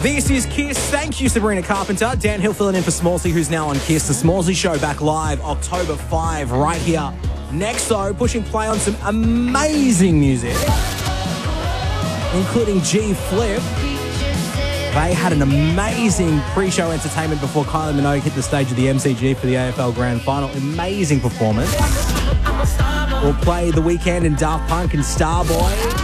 This is Kiss. Thank you, Sabrina Carpenter. Dan Hill filling in for Smallsy, who's now on Kiss. The Smallsy Show back live October 5 right here. Next, though, pushing play on some amazing music, including G-Flip. They had an amazing pre-show entertainment before Kylie Minogue hit the stage of the MCG for the AFL Grand Final. Amazing performance. We'll play The Weeknd and Daft Punk and Starboy.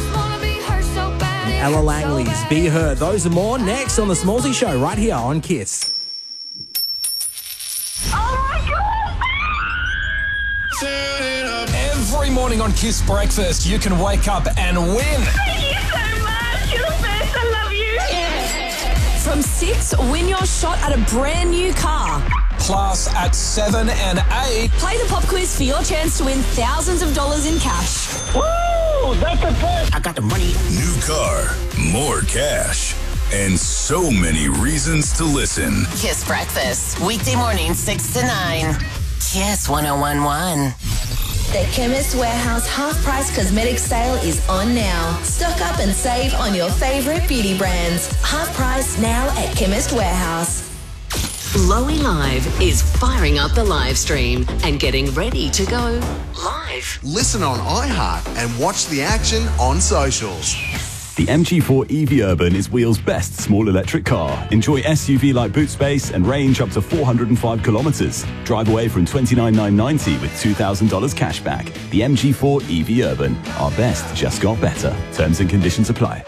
Ella Langley's Be Her. Those are more next on the Smallsy Show right here on Kiss. Every morning on Kiss Breakfast, you can wake up and win. Thank you so much. You're the best. I love you. Yeah. From 6, win your shot at a brand new car. Plus, at 7 and 8, play the pop quiz for your chance to win thousands of dollars in cash. Woo! That's the best. I got the money. New car, more cash, and so many reasons to listen. Kiss Breakfast, weekday morning 6 to 9. Kiss 1011. The Chemist Warehouse half-price cosmetic sale is on now. Stock up and save on your favourite beauty brands. Half price now at Chemist Warehouse. Lowy Live is firing up the live stream and getting ready to go live. Listen on iHeart and watch the action on socials. The MG4 EV Urban is Wheel's best small electric car. Enjoy SUV-like boot space and range up to 405 kilometres. Drive away from $29,990 with $2,000 cash back. The MG4 EV Urban. Our best just got better. Terms and conditions apply.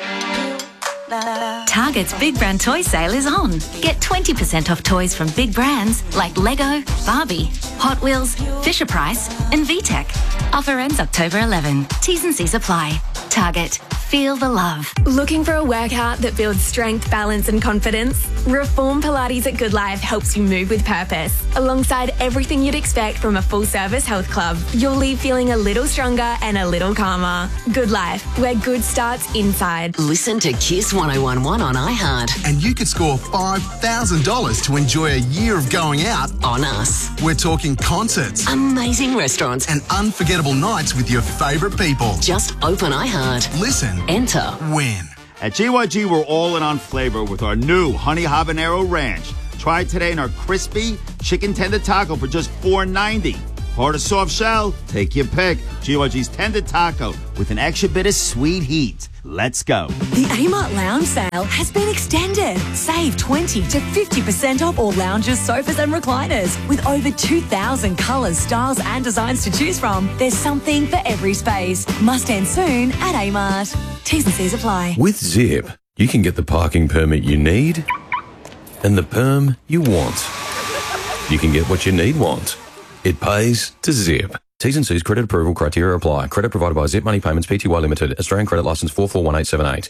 Target's Big Brand Toy Sale is on. Get 20% off toys from big brands like Lego, Barbie, Hot Wheels, Fisher-Price and VTech. Offer ends October 11. T's and C's apply. Target. Feel the love. Looking for a workout that builds strength, balance and confidence? Reform Pilates at Good Life helps you move with purpose. Alongside everything you'd expect from a full-service health club, you'll leave feeling a little stronger and a little calmer. Good Life, where good starts inside. Listen to Kiss 1011 on iHeart. And you could score $5,000 to enjoy a year of going out on us. We're talking concerts, amazing restaurants and unforgettable nights with your favourite people. Just open iHeart. Listen. Enter. Win. At GYG, we're all in on flavor with our new Honey Habanero Ranch. Try it today in our crispy chicken tender taco for just $4.90. Hard or soft shell? Take your pick. GYG's tender taco with an extra bit of sweet heat. Let's go. The Amart Lounge sale has been extended. Save 20 to 50% off all lounges, sofas and recliners. With over 2,000 colours, styles and designs to choose from, there's something for every space. Must end soon at Amart. T's and C's apply. With Zip, you can get the parking permit you need and the perm you want. You can get what you want. It pays to Zip. T's and C's credit approval criteria apply. Credit provided by Zip Money Payments Pty Limited. Australian Credit Licence 441878.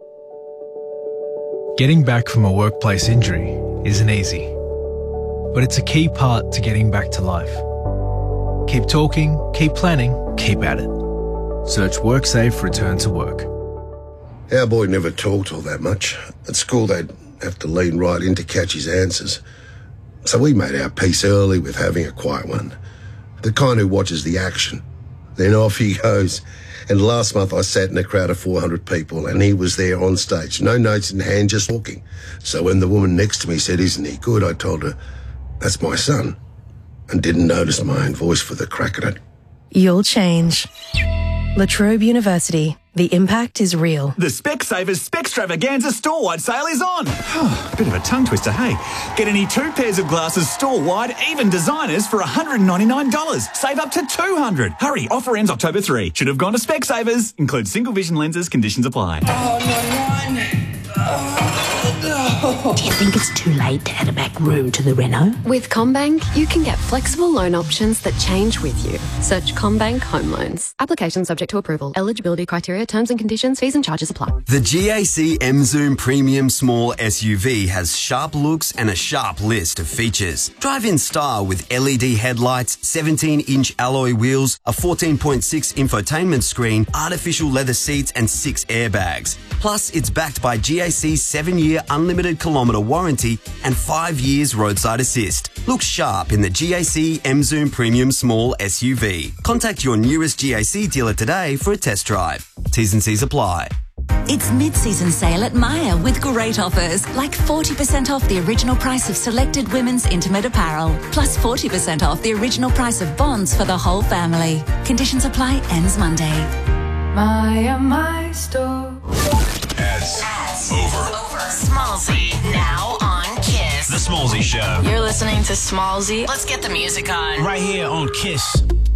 Getting back from a workplace injury isn't easy, but it's a key part to getting back to life. Keep talking, keep planning, keep at it. Search WorkSafe Return to Work. Our boy never talked all that much. At school, they'd have to lean right in to catch his answers. So we made our peace early with having a quiet one. The kind who watches the action. Then off he goes. And last month I sat in a crowd of 400 people and he was there on stage. No notes in hand, just walking. So when the woman next to me said, "Isn't he good?" I told her, "That's my son." And didn't notice my own voice for the crack at it. You'll change. La Trobe University. The impact is real. The Specsavers Spextravaganza store-wide sale is on. Bit of a tongue twister, hey? Get any 2 pairs of glasses store-wide, even designers, for $199. Save up to $200. Hurry, offer ends October 3. Should have gone to Specsavers. Includes single vision lenses, conditions apply. Do you think it's too late to add a back room to the reno? With CommBank, you can get flexible loan options that change with you. Search CommBank Home Loans. Application subject to approval. Eligibility criteria, terms and conditions, fees and charges apply. The GAC M-Zoom Premium Small SUV has sharp looks and a sharp list of features. Drive in style with LED headlights, 17-inch alloy wheels, a 14.6 infotainment screen, artificial leather seats and 6 airbags. Plus, it's backed by GAC's 7-year unlimited kilometre warranty and 5 years roadside assist. Look sharp in the GAC M-Zoom Premium Small SUV. Contact your nearest GAC dealer today for a test drive. T's and C's apply. It's mid-season sale at Myer with great offers, like 40% off the original price of selected women's intimate apparel, plus 40% off the original price of bonds for the whole family. Conditions apply, ends Monday. My store. Ads over. Smallzy, now on Kiss. The Smallzy Show. You're listening to Smallzy. Let's get the music on. Right here on Kiss.